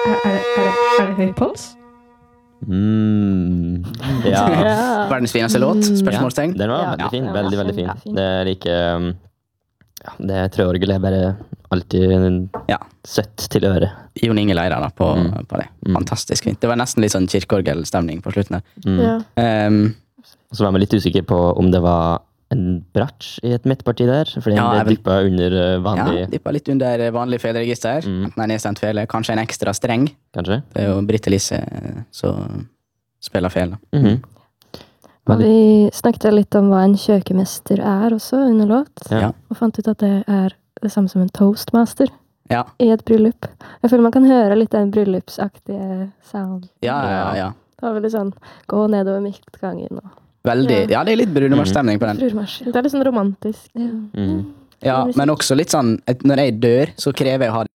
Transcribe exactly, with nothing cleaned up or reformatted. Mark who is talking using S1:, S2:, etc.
S1: Er det, er det, er det høy puls?
S2: Mm, ja.
S3: Verdens fineste låt, spørsmålstegn.
S2: Den var
S4: Ja.
S2: veldig fin,
S4: Ja,
S2: veldig,
S4: ja,
S2: veldig fin.
S4: kjempefin.
S2: Det er like, um, ja, det trøorgel er bare alltid
S3: Ja.
S2: søtt til øret.
S3: Jon Inge Leira da, på,
S2: Mm.
S3: på det.
S2: Mm.
S3: Fantastisk fint. Det var nesten litt sånn kirkeorgelstemning på slutten her.
S2: Mm.
S4: Ja.
S3: Um,
S2: Så var vi litt usikker på om det var en bratsj i et midtparti der, fordi
S3: Ja, jeg
S2: det
S3: vil-
S2: dyppet under uh,
S3: ja,
S2: vanlig,
S3: dippa litt under vanlig feleregister.
S2: Mm.
S3: Enten en nedstemt fele, kanskje en ekstra streng.
S2: kanskje?
S3: Det er jo Britte Lisse som spiller fel. da.
S2: Mhm.
S4: Og vi snakket litt om hva en kjøkkenmester er også under låt,
S2: Ja.
S4: og fant ut at det er det samme som en toastmaster
S3: Ja,
S4: i et bryllup. Jeg føler man kan høre litt den bryllupsaktige sound.
S3: ja, ja. ja.
S4: Det var veldig sånn, gå nedover midtgangen og
S3: Veldig, ja, det er litt brunemarstemning på den.
S4: frumarsj. Det er litt sånn romantisk. Ja.
S2: Mhm.
S3: Ja, men også litt sånn, at når jeg dør, så krever jeg å ha